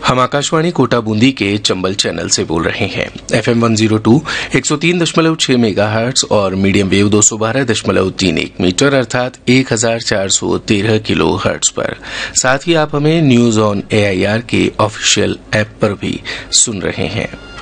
हम आकाशवाणी कोटा बूंदी के चंबल चैनल से बोल रहे हैं। FM 102 103.6 मेगाहर्ट्ज और मीडियम वेव 212.31 मीटर अर्थात 1413 किलो हर्ट्ज पर। साथ ही आप हमें न्यूज ऑन AIR के ऑफिशियल ऐप पर भी सुन रहे हैं।